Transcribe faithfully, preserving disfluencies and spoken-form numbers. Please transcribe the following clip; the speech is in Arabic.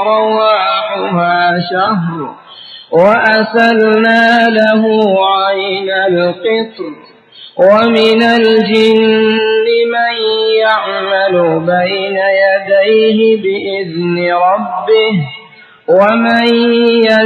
رواحها شهر وأسلنا له عين القطر ومن الجن من يعمل بين يديه بإذن ربه ومن